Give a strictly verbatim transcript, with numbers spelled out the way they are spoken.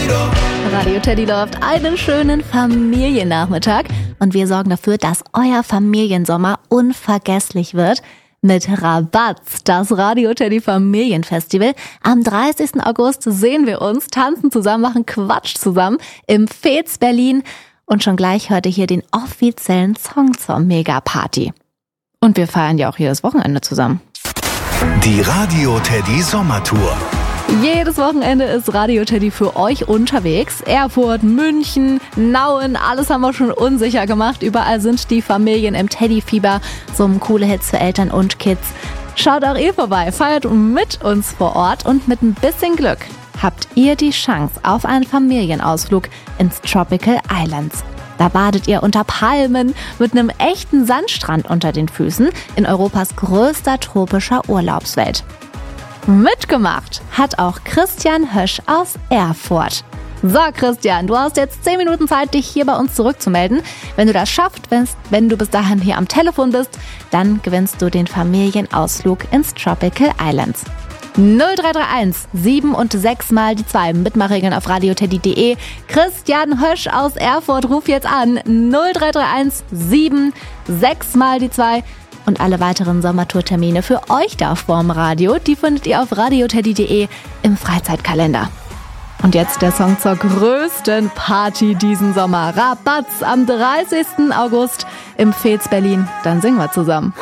Radio Teddy läuft einen schönen Familiennachmittag und wir sorgen dafür, dass euer Familiensommer unvergesslich wird mit Rabatz, das Radio Teddy Familienfestival. Am dreißigsten August sehen wir uns, tanzen zusammen, machen Quatsch zusammen im Fez Berlin und schon gleich hört ihr hier den offiziellen Song zur Megaparty. Und wir feiern ja auch jedes Wochenende zusammen. Die Radio Teddy Sommertour. Jedes Wochenende ist Radio Teddy für euch unterwegs. Erfurt, München, Nauen, alles haben wir schon unsicher gemacht. Überall sind die Familien im Teddyfieber. So coole Hits für Eltern und Kids. Schaut auch ihr vorbei, feiert mit uns vor Ort und mit ein bisschen Glück habt ihr die Chance auf einen Familienausflug ins Tropical Islands. Da badet ihr unter Palmen mit einem echten Sandstrand unter den Füßen in Europas größter tropischer Urlaubswelt. Mitgemacht hat auch Christian Hösch aus Erfurt. So Christian, du hast jetzt zehn Minuten Zeit, dich hier bei uns zurückzumelden. Wenn du das schaffst, wenn, wenn du bis dahin hier am Telefon bist, dann gewinnst du den Familienausflug ins Tropical Islands. null drei drei eins sieben und sechs mal die zwei. Mitmachregeln auf radioteddy punkt de. Christian Hösch aus Erfurt, ruf jetzt an. null drei drei eins sieben sechs mal die zwei. Und alle weiteren Sommertourtermine für euch da vorm Radio, die findet ihr auf radioteddy punkt de im Freizeitkalender. Und jetzt der Song zur größten Party diesen Sommer. Rabatz am dreißigsten August im Fez Berlin. Dann singen wir zusammen.